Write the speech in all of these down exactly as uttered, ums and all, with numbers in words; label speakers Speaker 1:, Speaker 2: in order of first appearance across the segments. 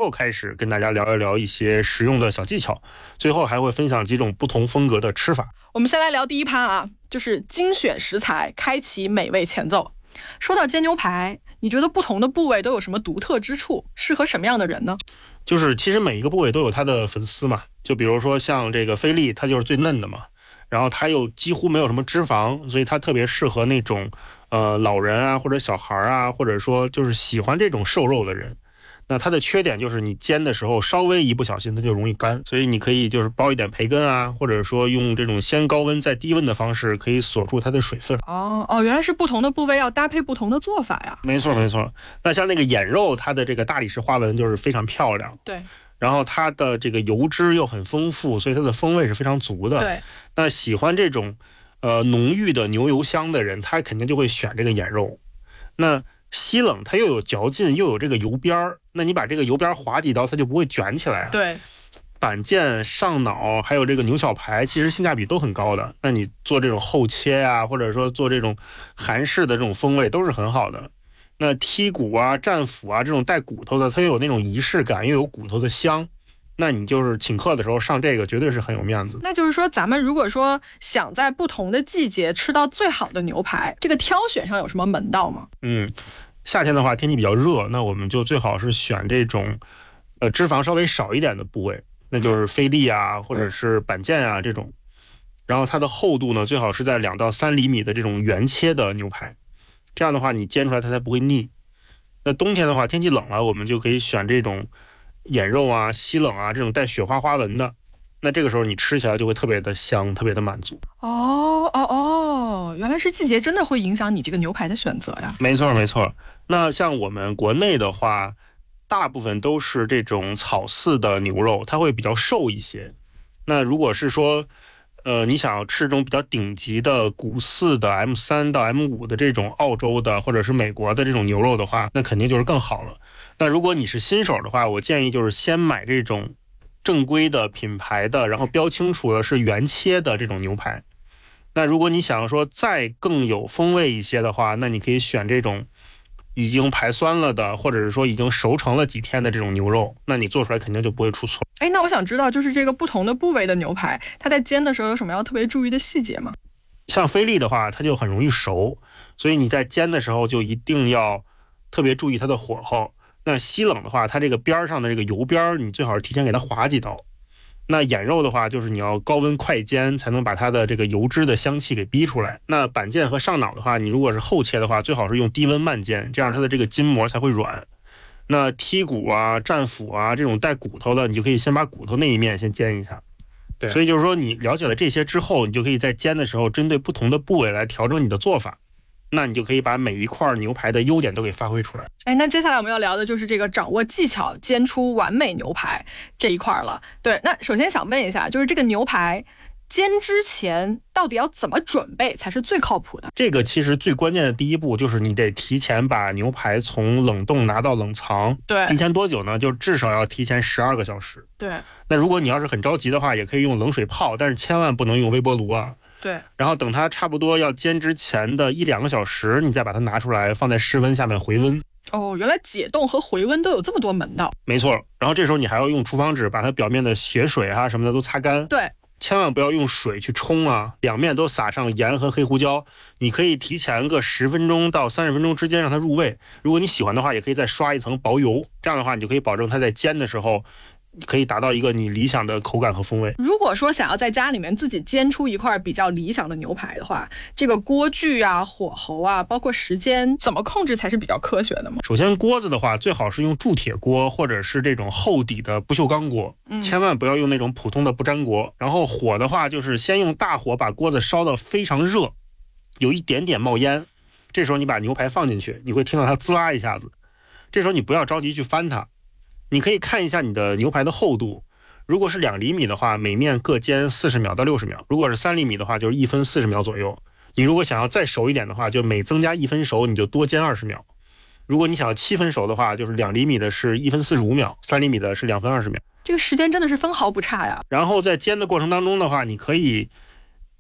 Speaker 1: 后开始跟大家聊一聊一些实用的小技巧，最后还会分享几种不同风格的吃法。
Speaker 2: 我们先来聊第一趴啊，就是精选食材，开启美味前奏。说到煎牛排，你觉得不同的部位都有什么独特之处，适合什么样的人呢？
Speaker 1: 就是其实每一个部位都有它的粉丝嘛，就比如说像这个菲力，它就是最嫩的嘛，然后它又几乎没有什么脂肪，所以它特别适合那种呃老人啊或者小孩啊，或者说就是喜欢这种瘦肉的人。那它的缺点就是你煎的时候稍微一不小心它就容易干，所以你可以就是包一点培根啊，或者说用这种先高温再低温的方式可以锁住它的水分。
Speaker 2: 哦哦，原来是不同的部位要搭配不同的做法呀。
Speaker 1: 没错没错。那像那个眼肉，它的这个大理石花纹就是非常漂亮，
Speaker 2: 对，
Speaker 1: 然后它的这个油脂又很丰富，所以它的风味是非常足的。
Speaker 2: 对，
Speaker 1: 那喜欢这种呃浓郁的牛油香的人，他肯定就会选这个眼肉。那西冷它又有嚼劲，又有这个油边儿，那你把这个油边划几刀，它就不会卷起来啊。
Speaker 2: 对，
Speaker 1: 板腱、上脑还有这个牛小排，其实性价比都很高的。那你做这种厚切啊，或者说做这种韩式的这种风味都是很好的。那剔骨啊、战斧啊这种带骨头的，它又有那种仪式感，又有骨头的香。那你就是请客的时候上这个绝对是很有面子。
Speaker 2: 那就是说咱们如果说想在不同的季节吃到最好的牛排，这个挑选上有什么门道吗？
Speaker 1: 嗯，夏天的话天气比较热，那我们就最好是选这种呃脂肪稍微少一点的部位，那就是菲力啊或者是板腱啊这种。然后它的厚度呢最好是在两到三厘米的这种原切的牛排，这样的话你煎出来它才不会腻。那冬天的话天气冷了，我们就可以选这种眼肉啊、西冷啊这种带雪花花纹的，那这个时候你吃起来就会特别的香，特别的满足。
Speaker 2: 哦哦哦，原来是季节真的会影响你这个牛排的选择呀。
Speaker 1: 没错没错。那像我们国内的话，大部分都是这种草饲的牛肉，它会比较瘦一些。那如果是说呃，你想要吃这种比较顶级的骨饲的 M 三 到 M 五 的这种澳洲的或者是美国的这种牛肉的话，那肯定就是更好了。那如果你是新手的话，我建议就是先买这种正规的品牌的，然后标清楚的是原切的这种牛排。那如果你想说再更有风味一些的话，那你可以选这种已经排酸了的，或者是说已经熟成了几天的这种牛肉，那你做出来肯定就不会出错。
Speaker 2: 哎，那我想知道就是这个不同的部位的牛排，它在煎的时候有什么要特别注意的细节吗？
Speaker 1: 像菲力的话它就很容易熟，所以你在煎的时候就一定要特别注意它的火候。那西冷的话，它这个边上的这个油边你最好是提前给它划几刀。那眼肉的话，就是你要高温快煎才能把它的这个油脂的香气给逼出来。那板腱和上脑的话，你如果是厚切的话，最好是用低温慢煎，这样它的这个筋膜才会软。那剔骨啊、战斧啊这种带骨头的，你就可以先把骨头那一面先煎一下。对，所以就是说你了解了这些之后，你就可以在煎的时候针对不同的部位来调整你的做法。那你就可以把每一块牛排的优点都给发挥出来。
Speaker 2: 哎，那接下来我们要聊的就是这个掌握技巧煎出完美牛排这一块了。对，那首先想问一下，就是这个牛排煎之前到底要怎么准备才是最靠谱的？
Speaker 1: 这个其实最关键的第一步就是你得提前把牛排从冷冻拿到冷藏。
Speaker 2: 对，
Speaker 1: 提前多久呢？就至少要提前十二个小时。
Speaker 2: 对，
Speaker 1: 那如果你要是很着急的话，也可以用冷水泡，但是千万不能用微波炉啊。
Speaker 2: 对，
Speaker 1: 然后等它差不多要煎之前的一两个小时，你再把它拿出来放在室温下面回温。
Speaker 2: 哦，原来解冻和回温都有这么多门道。
Speaker 1: 没错，然后这时候你还要用厨房纸把它表面的血水啊什么的都擦干。
Speaker 2: 对，
Speaker 1: 千万不要用水去冲啊，两面都撒上盐和黑胡椒。你可以提前个十分钟到三十分钟之间让它入味，如果你喜欢的话也可以再刷一层薄油，这样的话你就可以保证它在煎的时候可以达到一个你理想的口感和风味。
Speaker 2: 如果说想要在家里面自己煎出一块比较理想的牛排的话，这个锅具啊、火候啊，包括时间怎么控制才是比较科学的吗？
Speaker 1: 首先锅子的话最好是用铸铁锅或者是这种厚底的不锈钢锅、嗯、千万不要用那种普通的不粘锅。然后火的话就是先用大火把锅子烧得非常热，有一点点冒烟，这时候你把牛排放进去，你会听到它滋啦一下子，这时候你不要着急去翻它，你可以看一下你的牛排的厚度，如果是两厘米的话，每面各煎四十秒到六十秒；如果是三厘米的话，就是一分四十秒左右。你如果想要再熟一点的话，就每增加一分熟，你就多煎二十秒。如果你想要七分熟的话，就是两厘米的是一分四十五秒，三厘米的是两分二十秒。
Speaker 2: 这个时间真的是分毫不差呀。
Speaker 1: 然后在煎的过程当中的话，你可以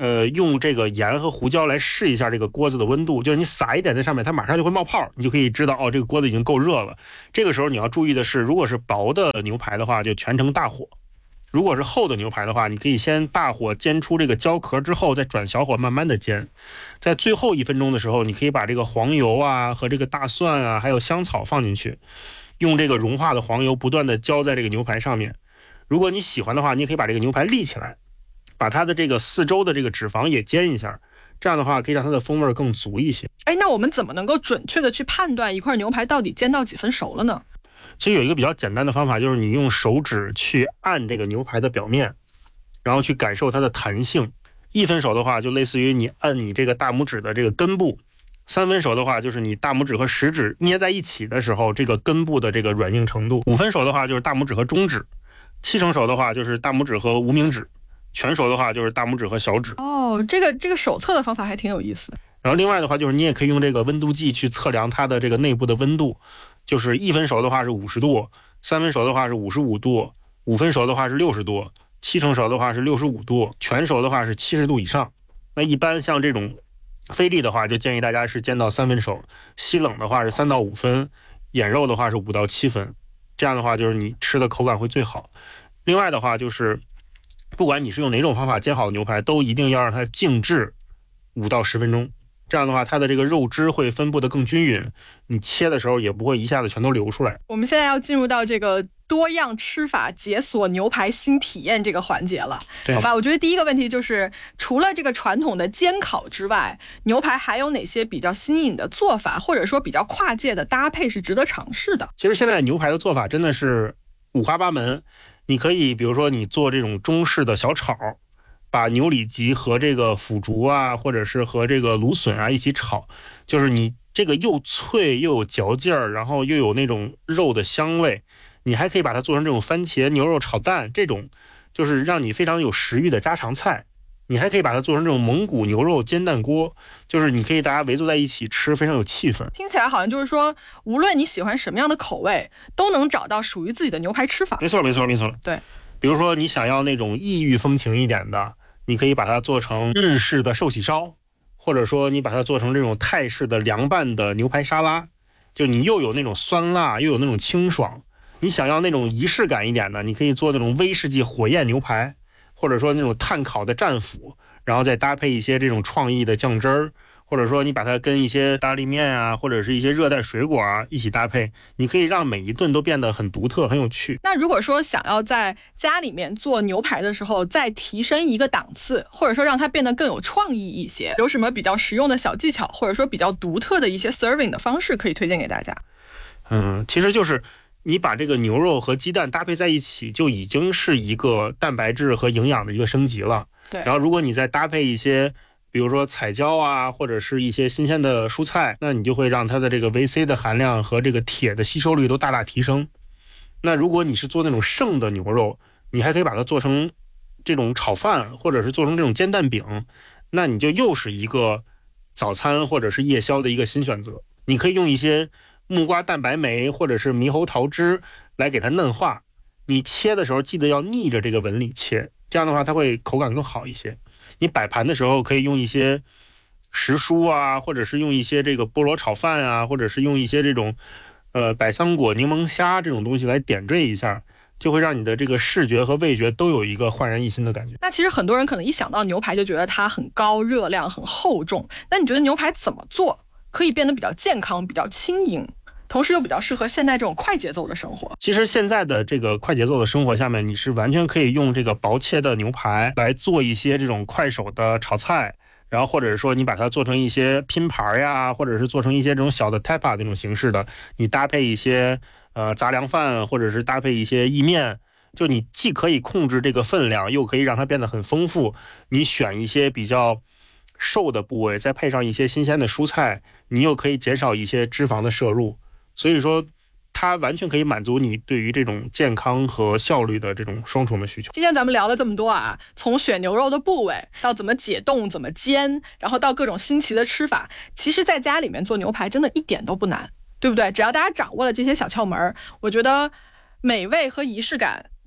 Speaker 1: 呃，用这个盐和胡椒来试一下这个锅子的温度，就是你撒一点在上面，它马上就会冒泡，你就可以知道哦，这个锅子已经够热了。这个时候你要注意的是，如果是薄的牛排的话，就全程大火；如果是厚的牛排的话，你可以先大火煎出这个焦壳之后，再转小火慢慢的煎。在最后一分钟的时候，你可以把这个黄油啊和这个大蒜啊还有香草放进去，用这个融化的黄油不断的浇在这个牛排上面。如果你喜欢的话，你也可以把这个牛排立起来，把它的这个四周的这个脂肪也煎一下，这样的话可以让它的风味更足一些。
Speaker 2: 哎，那我们怎么能够准确的去判断一块牛排到底煎到几分熟了呢？
Speaker 1: 其实有一个比较简单的方法，就是你用手指去按这个牛排的表面，然后去感受它的弹性。一分熟的话，就类似于你按你这个大拇指的这个根部；三分熟的话，就是你大拇指和食指捏在一起的时候，这个根部的这个软硬程度；五分熟的话，就是大拇指和中指；七成熟的话，就是大拇指和无名指；全熟的话，就是大拇指和小指。
Speaker 2: 哦，这个这个手测的方法还挺有意思的。
Speaker 1: 然后另外的话，就是你也可以用这个温度计去测量它的这个内部的温度，就是一分熟的话是五十度，三分熟的话是五十五度，五分熟的话是六十度，七成熟的话是六十五度，全熟的话是七十度以上。那一般像这种菲力的话，就建议大家是煎到三分熟；西冷的话是三到五分；眼肉的话是五到七分。这样的话，就是你吃的口感会最好。另外的话，就是不管你是用哪种方法煎好的牛排，都一定要让它静置五到十分钟。这样的话，它的这个肉汁会分布的更均匀，你切的时候也不会一下子全都流出来。
Speaker 2: 我们现在要进入到这个多样吃法解锁牛排新体验这个环节了，好吧？我觉得第一个问题就是，除了这个传统的煎烤之外，牛排还有哪些比较新颖的做法，或者说比较跨界的搭配是值得尝试的？
Speaker 1: 其实现在牛排的做法真的是五花八门，你可以比如说你做这种中式的小炒，把牛里脊和这个腐竹啊，或者是和这个芦笋啊一起炒，就是你这个又脆又有嚼劲儿，然后又有那种肉的香味。你还可以把它做成这种番茄牛肉炒蛋，这种就是让你非常有食欲的家常菜。你还可以把它做成这种蒙古牛肉煎蛋锅，就是你可以大家围坐在一起吃，非常有气氛。
Speaker 2: 听起来好像就是说，无论你喜欢什么样的口味，都能找到属于自己的牛排吃法。
Speaker 1: 没错没错没错。
Speaker 2: 对，
Speaker 1: 比如说你想要那种异域风情一点的，你可以把它做成日式的寿喜烧，或者说你把它做成这种泰式的凉拌的牛排沙拉，就你又有那种酸辣，又有那种清爽。你想要那种仪式感一点的，你可以做那种威士忌火焰牛排，或者说那种炭烤的战斧，然后再搭配一些这种创意的酱汁儿，或者说你把它跟一些意大利面啊，或者是一些热带水果啊一起搭配，你可以让每一顿都变得很独特很有趣。
Speaker 2: 那如果说想要在家里面做牛排的时候再提升一个档次，或者说让它变得更有创意一些，有什么比较实用的小技巧，或者说比较独特的一些 serving 的方式可以推荐给大家？
Speaker 1: 嗯，其实就是你把这个牛肉和鸡蛋搭配在一起，就已经是一个蛋白质和营养的一个升级了。
Speaker 2: 对。
Speaker 1: 然后如果你再搭配一些比如说彩椒啊，或者是一些新鲜的蔬菜，那你就会让它的这个维 C 的含量和这个铁的吸收率都大大提升。那如果你是做那种剩的牛肉，你还可以把它做成这种炒饭，或者是做成这种煎蛋饼，那你就又是一个早餐或者是夜宵的一个新选择。你可以用一些木瓜蛋白酶或者是猕猴桃汁来给它嫩化，你切的时候记得要逆着这个纹理切，这样的话它会口感更好一些。你摆盘的时候可以用一些时蔬啊，或者是用一些这个菠萝炒饭啊，或者是用一些这种呃百香果柠檬虾这种东西来点缀一下，就会让你的这个视觉和味觉都有一个焕然一新的感觉。
Speaker 2: 那其实很多人可能一想到牛排就觉得它很高热量很厚重，那你觉得牛排怎么做可以变得比较健康比较轻盈，同时又比较适合现在这种快节奏的生活？
Speaker 1: 其实现在的这个快节奏的生活下面，你是完全可以用这个薄切的牛排来做一些这种快手的炒菜，然后或者说你把它做成一些拼盘呀，或者是做成一些这种小的 tapa 这种形式的，你搭配一些呃杂粮饭，或者是搭配一些意面，就你既可以控制这个分量，又可以让它变得很丰富。你选一些比较瘦的部位，再配上一些新鲜的蔬菜，你又可以减少一些脂肪的摄入。所以说它完全可以满足你对于这种健康和效率的这种双重的需求。
Speaker 2: 今天咱们聊了这么多啊，从选牛肉的部位到怎么解冻怎么煎，然后到各种新奇的吃法，其实在家里面做牛排真的一点都不难，对不对？只要大家掌握了这些小窍门，我觉得美味和仪式感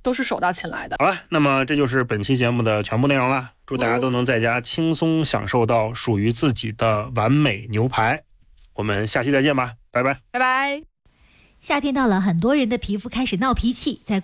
Speaker 2: 都是手到擒来的。
Speaker 1: 好了，那么这就是本期节目的全部内容了。祝大家都能在家轻松享受到属于自己的完美牛排。我们下期再见吧，拜拜，
Speaker 2: 拜拜。
Speaker 3: 夏天到了，很多人的皮肤开始闹脾气，在